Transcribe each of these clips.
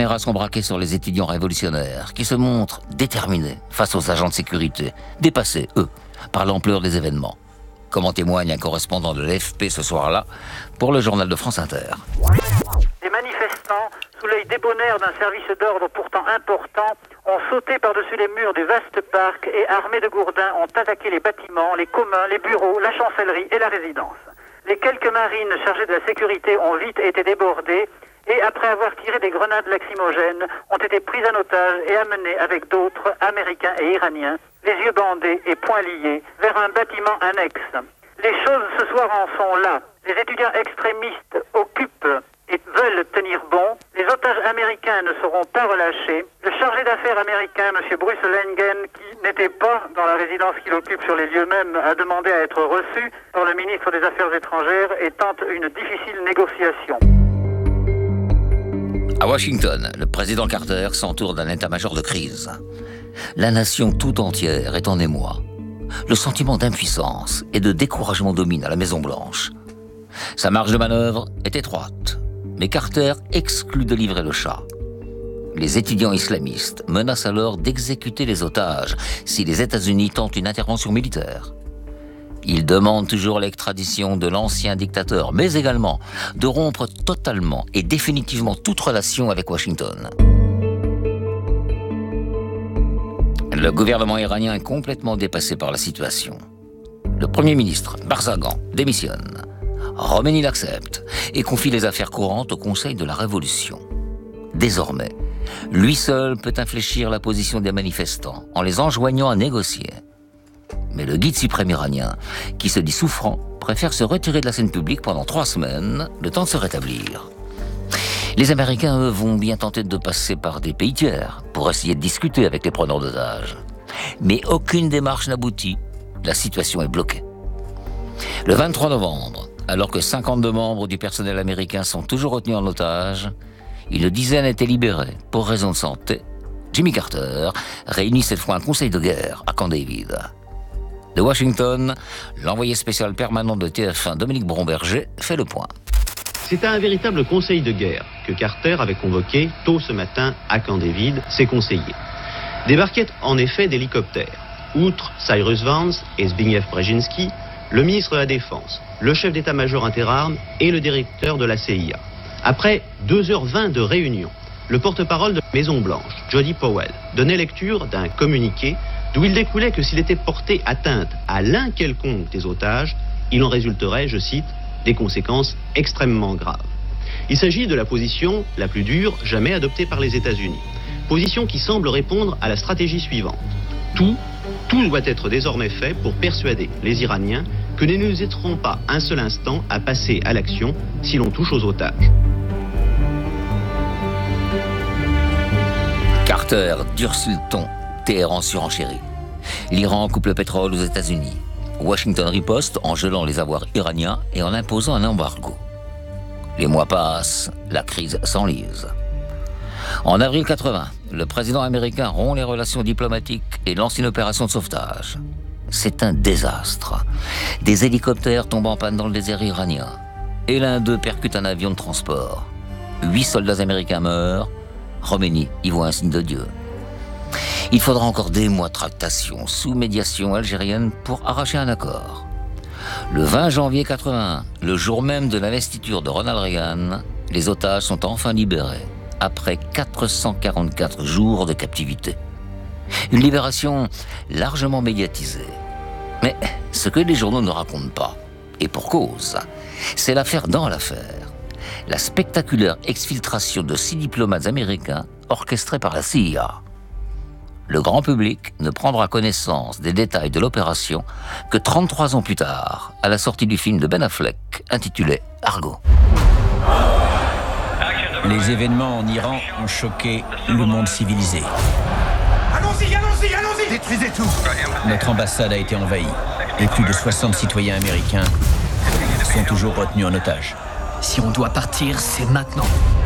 caméras sont braquées sur les étudiants révolutionnaires qui se montrent déterminés face aux agents de sécurité, dépassés, eux, par l'ampleur des événements. Comme en témoigne un correspondant de l'AFP ce soir-là pour le journal de France Inter. Les manifestants, sous l'œil débonnaire d'un service d'ordre pourtant important, ont sauté par-dessus les murs du vaste parc et, armés de gourdins, ont attaqué les bâtiments, les communs, les bureaux, la chancellerie et la résidence. Les quelques marines chargées de la sécurité ont vite été débordées et, après avoir tiré des grenades lacrymogènes, ont été prises en otage et amenées avec d'autres, Américains et Iraniens, les yeux bandés et poings liés, vers un bâtiment annexe. Les choses ce soir en sont là. Les étudiants extrémistes occupent et veulent tenir bon. Les otages américains ne seront pas relâchés. Le chargé d'affaires américain, M. Bruce Lengen, qui n'était pas dans la résidence qu'il occupe sur les lieux mêmes, a demandé à être reçu par le ministre des Affaires étrangères et tente une difficile négociation. À Washington, le président Carter s'entoure d'un état-major de crise. La nation tout entière est en émoi. Le sentiment d'impuissance et de découragement domine à la Maison-Blanche. Sa marge de manœuvre est étroite, mais Carter exclut de livrer le Shah. Les étudiants islamistes menacent alors d'exécuter les otages si les États-Unis tentent une intervention militaire. Ils demandent toujours l'extradition de l'ancien dictateur, mais également de rompre totalement et définitivement toute relation avec Washington. Le gouvernement iranien est complètement dépassé par la situation. Le Premier ministre, Barzaghan, démissionne. Khomeini l'accepte et confie les affaires courantes au Conseil de la Révolution. Désormais, lui seul peut infléchir la position des manifestants en les enjoignant à négocier. Mais le guide suprême iranien, qui se dit souffrant, préfère se retirer de la scène publique pendant 3 semaines, le temps de se rétablir. Les Américains, eux, vont bien tenter de passer par des pays tiers pour essayer de discuter avec les preneurs d'otages. Mais aucune démarche n'aboutit. La situation est bloquée. Le 23 novembre, alors que 52 membres du personnel américain sont toujours retenus en otage, une dizaine étaient libérés pour raison de santé. Jimmy Carter réunit cette fois un conseil de guerre à Camp David. De Washington, l'envoyé spécial permanent de TF1, Dominique Bromberger, fait le point. C'est à un véritable conseil de guerre que Carter avait convoqué tôt ce matin à Camp David ses conseillers. Débarquaient en effet d'hélicoptères. Outre Cyrus Vance et Zbigniew Brzezinski, le ministre de la Défense, le chef d'état-major interarmes et le directeur de la CIA. Après 2h20 de réunion, le porte-parole de la Maison-Blanche, Jody Powell, donnait lecture d'un communiqué d'où il découlait que s'il était porté atteinte à l'un quelconque des otages, il en résulterait, je cite, des conséquences extrêmement graves. Il s'agit de la position la plus dure jamais adoptée par les États-Unis. Position qui semble répondre à la stratégie suivante. Tout doit être désormais fait pour persuader les Iraniens que nous n'hésiterons pas un seul instant à passer à l'action si l'on touche aux otages. Carter durcit le ton, Téhéran surenchérit. L'Iran coupe le pétrole aux États-Unis. Washington riposte en gelant les avoirs iraniens et en imposant un embargo. Les mois passent, la crise s'enlise. En avril 80, le président américain rompt les relations diplomatiques et lance une opération de sauvetage. C'est un désastre. Des hélicoptères tombent en panne dans le désert iranien. Et l'un d'eux percute un avion de transport. 8 soldats américains meurent. Khomeini y voit un signe de Dieu. Il faudra encore des mois de tractation sous médiation algérienne pour arracher un accord. Le 20 janvier 81, le jour même de l'investiture de Ronald Reagan, les otages sont enfin libérés, après 444 jours de captivité. Une libération largement médiatisée. Mais ce que les journaux ne racontent pas, et pour cause, c'est l'affaire dans l'affaire. La spectaculaire exfiltration de 6 diplomates américains orchestrée par la CIA. Le grand public ne prendra connaissance des détails de l'opération que 33 ans plus tard, à la sortie du film de Ben Affleck, intitulé Argo. Les événements en Iran ont choqué le monde civilisé. Allons-y, allons-y, allons-y! Détruisez tout! Notre ambassade a été envahie et plus de 60 citoyens américains sont toujours retenus en otage. Si on doit partir, c'est maintenant.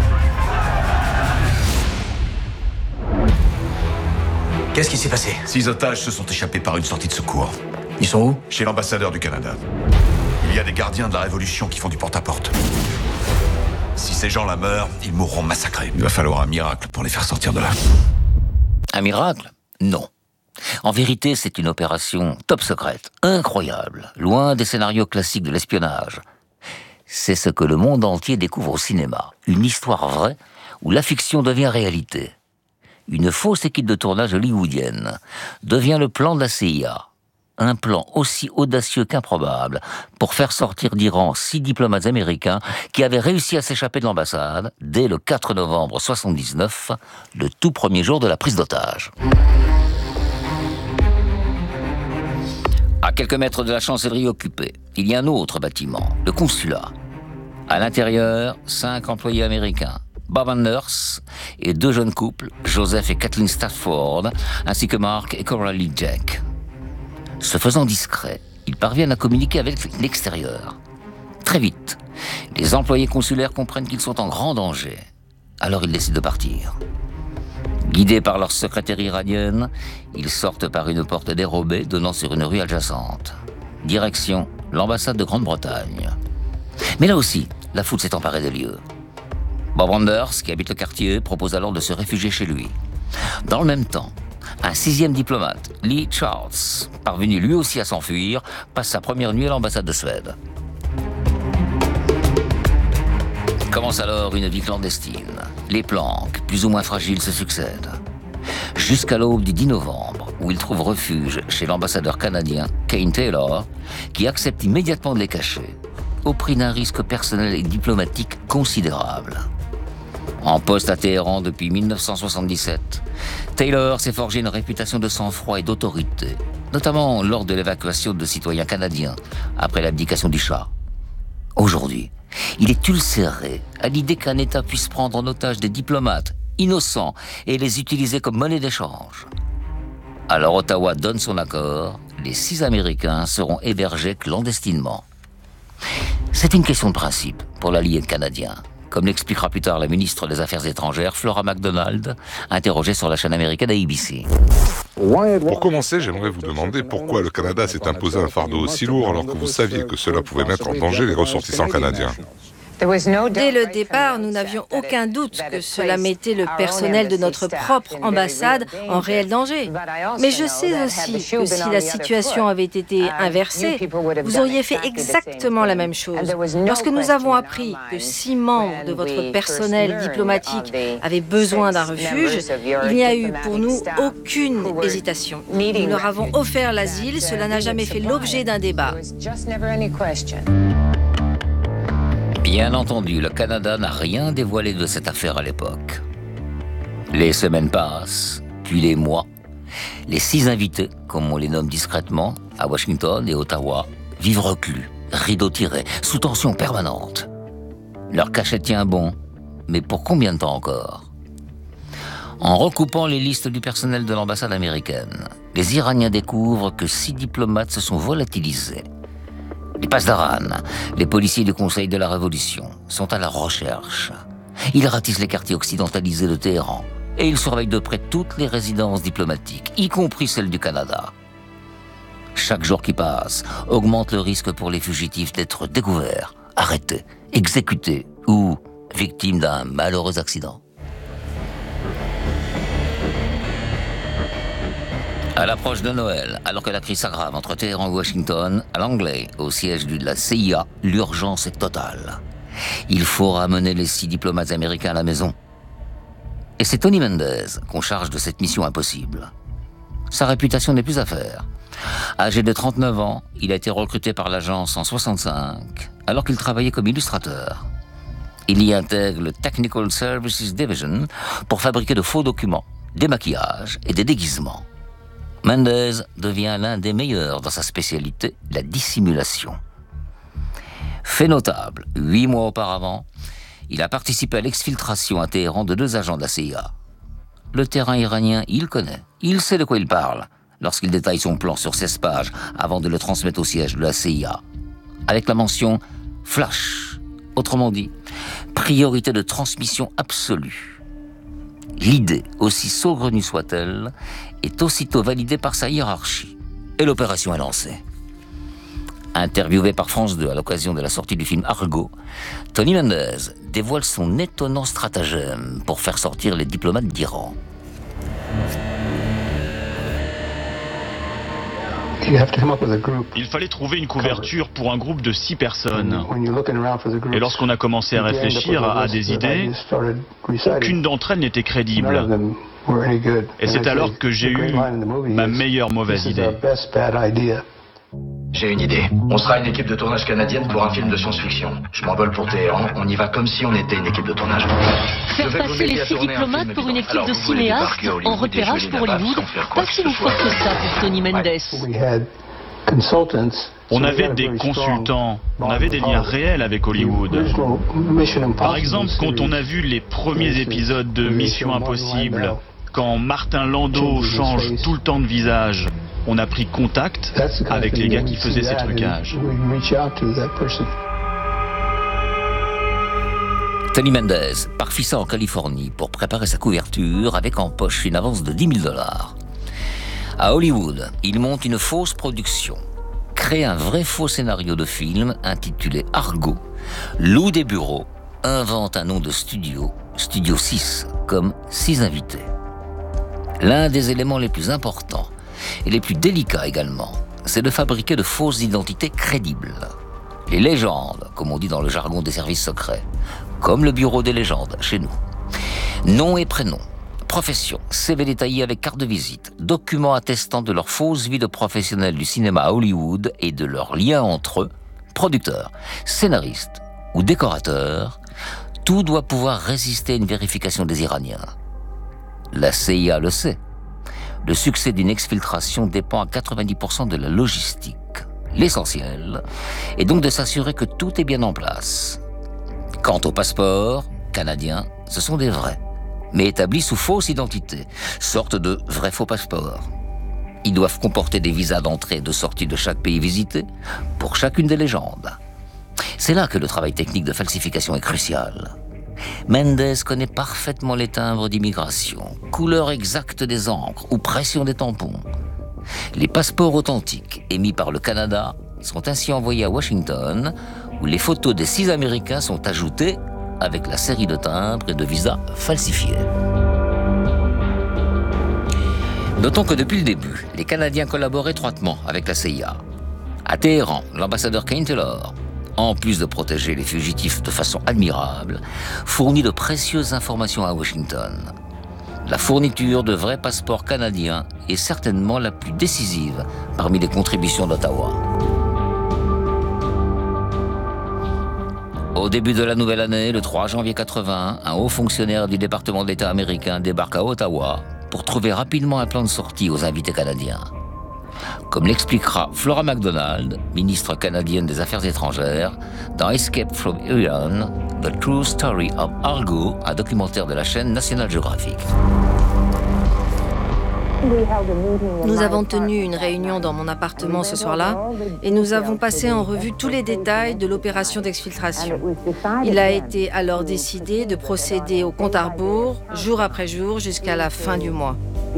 Qu'est-ce qui s'est passé? 6 otages se sont échappés par une sortie de secours. Ils sont où? Chez l'ambassadeur du Canada. Il y a des gardiens de la Révolution qui font du porte-à-porte. Si ces gens-là meurent, ils mourront massacrés. Il va falloir un miracle pour les faire sortir de là. Un miracle? Non. En vérité, c'est une opération top secrète, incroyable, loin des scénarios classiques de l'espionnage. C'est ce que le monde entier découvre au cinéma. Une histoire vraie où la fiction devient réalité. Une fausse équipe de tournage hollywoodienne devient le plan de la CIA. Un plan aussi audacieux qu'improbable pour faire sortir d'Iran 6 diplomates américains qui avaient réussi à s'échapper de l'ambassade dès le 4 novembre 1979, le tout premier jour de la prise d'otage. À quelques mètres de la chancellerie occupée, il y a un autre bâtiment, le consulat. À l'intérieur, 5 employés américains, Bob Anders et 2 jeunes couples, Joseph et Kathleen Stafford, ainsi que Mark et Coralie Jack. Se faisant discret, ils parviennent à communiquer avec l'extérieur. Très vite, les employés consulaires comprennent qu'ils sont en grand danger. Alors ils décident de partir. Guidés par leur secrétaire iranienne, ils sortent par une porte dérobée donnant sur une rue adjacente. Direction l'ambassade de Grande-Bretagne. Mais là aussi, la foule s'est emparée des lieux. Bob Anders, qui habite le quartier, propose alors de se réfugier chez lui. Dans le même temps, un 6e diplomate, Lee Charles, parvenu lui aussi à s'enfuir, passe sa première nuit à l'ambassade de Suède. Commence alors une vie clandestine. Les planques, plus ou moins fragiles, se succèdent. Jusqu'à l'aube du 10 novembre, où il trouve refuge chez l'ambassadeur canadien, Kane Taylor, qui accepte immédiatement de les cacher, au prix d'un risque personnel et diplomatique considérable. En poste à Téhéran depuis 1977, Taylor s'est forgé une réputation de sang-froid et d'autorité, notamment lors de l'évacuation de citoyens canadiens après l'abdication du Shah. Aujourd'hui, il est ulcéré à l'idée qu'un État puisse prendre en otage des diplomates innocents et les utiliser comme monnaie d'échange. Alors Ottawa donne son accord, les 6 Américains seront hébergés clandestinement. C'est une question de principe pour l'allié canadien, comme l'expliquera plus tard la ministre des Affaires étrangères, Flora MacDonald, interrogée sur la chaîne américaine ABC. Pour commencer, j'aimerais vous demander pourquoi le Canada s'est imposé un fardeau aussi lourd alors que vous saviez que cela pouvait mettre en danger les ressortissants canadiens. Dès le départ, nous n'avions aucun doute que cela mettait le personnel de notre propre ambassade en réel danger. Mais je sais aussi que si la situation avait été inversée, vous auriez fait exactement la même chose. Lorsque nous avons appris que 6 membres de votre personnel diplomatique avaient besoin d'un refuge, il n'y a eu pour nous aucune hésitation. Nous leur avons offert l'asile, cela n'a jamais fait l'objet d'un débat. Bien entendu, le Canada n'a rien dévoilé de cette affaire à l'époque. Les semaines passent, puis les mois. Les 6 invités, comme on les nomme discrètement, à Washington et Ottawa, vivent reclus, rideaux tirés, sous tension permanente. Leur cachet tient bon, mais pour combien de temps encore? En recoupant les listes du personnel de l'ambassade américaine, les Iraniens découvrent que 6 diplomates se sont volatilisés. Les Pasdaran, les policiers du Conseil de la Révolution, sont à la recherche. Ils ratissent les quartiers occidentalisés de Téhéran et ils surveillent de près toutes les résidences diplomatiques, y compris celles du Canada. Chaque jour qui passe augmente le risque pour les fugitifs d'être découverts, arrêtés, exécutés ou victimes d'un malheureux accident. À l'approche de Noël, alors que la crise s'aggrave entre Téhéran et Washington, à Langley, au siège de la CIA, l'urgence est totale. Il faut ramener les 6 diplomates américains à la maison. Et c'est Tony Mendez qu'on charge de cette mission impossible. Sa réputation n'est plus à faire. Âgé de 39 ans, il a été recruté par l'agence en 65, alors qu'il travaillait comme illustrateur. Il y intègre le Technical Services Division pour fabriquer de faux documents, des maquillages et des déguisements. Mendez devient l'un des meilleurs dans sa spécialité, la dissimulation. Fait notable, 8 mois auparavant, il a participé à l'exfiltration à Téhéran de 2 agents de la CIA. Le terrain iranien, il connaît, il sait de quoi il parle, lorsqu'il détaille son plan sur 16 pages avant de le transmettre au siège de la CIA, avec la mention « flash », autrement dit, priorité de transmission absolue. L'idée, aussi saugrenue soit-elle, est aussitôt validée par sa hiérarchie. Et l'opération est lancée. Interviewé par France 2 à l'occasion de la sortie du film Argo, Tony Mendez dévoile son étonnant stratagème pour faire sortir les diplomates d'Iran. Il fallait trouver une couverture pour un groupe de 6 personnes. Et lorsqu'on a commencé à réfléchir à des idées, aucune d'entre elles n'était crédible. Et c'est alors que j'ai eu ma meilleure mauvaise idée. J'ai une idée. On sera une équipe de tournage canadienne pour un film de science-fiction. Je m'envole pour Téhéran, on y va comme si on était une équipe de tournage. Faire passer les 6 diplomates pour une équipe de cinéastes en repérage pour Hollywood, pas si loufoque que ça pour Tony Mendes. On avait des consultants, on avait des liens réels avec Hollywood. Par exemple, quand on a vu les premiers épisodes de Mission Impossible, quand Martin Landau change tout le temps de visage, on a pris contact avec les gars qui faisaient ces trucages. Tony Mendes part fissa en Californie pour préparer sa couverture avec en poche une avance de $10 000. À Hollywood, il monte une fausse production, crée un vrai faux scénario de film intitulé Argo, loue des bureaux, invente un nom de studio, Studio 6, comme 6 invités. L'un des éléments les plus importants et les plus délicats également, c'est de fabriquer de fausses identités crédibles. Les légendes, comme on dit dans le jargon des services secrets, comme le bureau des légendes chez nous. Nom et prénom, profession, CV détaillé avec carte de visite, documents attestant de leur fausse vie de professionnels du cinéma à Hollywood et de leurs liens entre eux, producteurs, scénaristes ou décorateurs, tout doit pouvoir résister à une vérification des Iraniens. La CIA le sait. Le succès d'une exfiltration dépend à 90% de la logistique. L'essentiel est donc de s'assurer que tout est bien en place. Quant aux passeports canadiens, ce sont des vrais, mais établis sous fausse identité, sorte de vrais faux passeports. Ils doivent comporter des visas d'entrée et de sortie de chaque pays visité pour chacune des légendes. C'est là que le travail technique de falsification est crucial. Mendes connaît parfaitement les timbres d'immigration, couleur exacte des encres ou pression des tampons. Les passeports authentiques émis par le Canada sont ainsi envoyés à Washington, où les photos des 6 Américains sont ajoutées avec la série de timbres et de visas falsifiés. Notons que depuis le début, les Canadiens collaborent étroitement avec la CIA. À Téhéran, l'ambassadeur Kane Taylor, en plus de protéger les fugitifs de façon admirable, fournit de précieuses informations à Washington. La fourniture de vrais passeports canadiens est certainement la plus décisive parmi les contributions d'Ottawa. Au début de la nouvelle année, le 3 janvier 80, un haut fonctionnaire du département d'État américain débarque à Ottawa pour trouver rapidement un plan de sortie aux invités canadiens. Comme l'expliquera Flora MacDonald, ministre canadienne des Affaires étrangères, dans Escape from Iran, The True Story of Argo, un documentaire de la chaîne National Geographic. Nous avons tenu une réunion dans mon appartement ce soir-là et nous avons passé en revue tous les détails de l'opération d'exfiltration. Il a été alors décidé de procéder au compte à rebours, jour après jour, jusqu'à la fin du mois.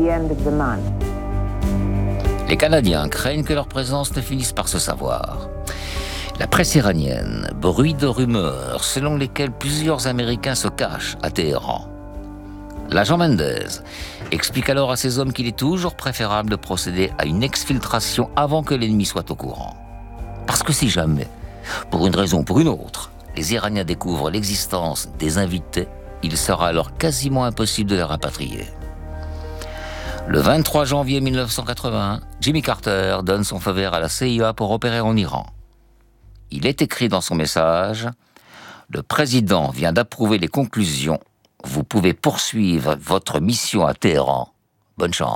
Les Canadiens craignent que leur présence ne finisse par se savoir. La presse iranienne bruit de rumeurs selon lesquelles plusieurs Américains se cachent à Téhéran. L'agent Mendes explique alors à ses hommes qu'il est toujours préférable de procéder à une exfiltration avant que l'ennemi soit au courant. Parce que si jamais, pour une raison ou pour une autre, les Iraniens découvrent l'existence des invités, il sera alors quasiment impossible de les rapatrier. Le 23 janvier 1981, Jimmy Carter donne son feu vert à la CIA pour opérer en Iran. Il est écrit dans son message « Le président vient d'approuver les conclusions. Vous pouvez poursuivre votre mission à Téhéran. Bonne chance. »